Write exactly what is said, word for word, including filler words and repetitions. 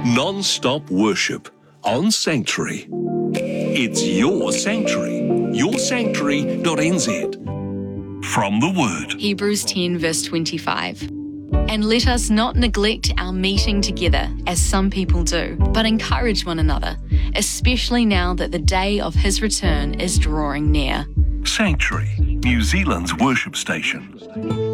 Non-stop worship on Sanctuary. It's your sanctuary. your sanctuary dot n z. From the Word. Hebrews ten verse twenty-five. And let us not neglect our meeting together, as some people do, but encourage one another, especially now that the day of his return is drawing near. Sanctuary, New Zealand's worship station.